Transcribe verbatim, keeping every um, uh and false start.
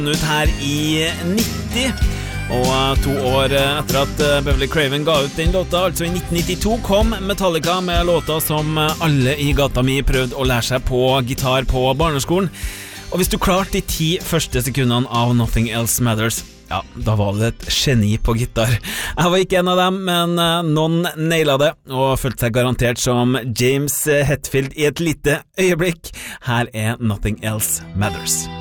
ut her i nitti, og to år etter at Beverly Craven ga ut den låta, altså i nitten nittito, kom Metallica med låta som alle i gata mi prøvde å lære seg på gitar på barneskolen. Og hvis du klarte de ti første sekundene av Nothing Else Matters, ja, da var du et geni på gitar. Jeg var ikke en av dem, men noen nailet det, og følte seg garantert som James Hetfield i et lite øyeblikk. Her er Nothing Else Matters.